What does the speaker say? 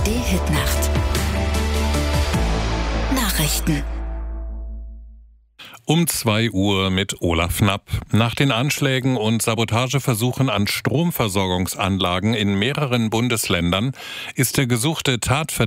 ARD-Hitnacht. Nachrichten. Um 2 Uhr mit Olaf Knapp. Nach den Anschlägen und Sabotageversuchen an Stromversorgungsanlagen in mehreren Bundesländern ist der gesuchte Tatverdächtige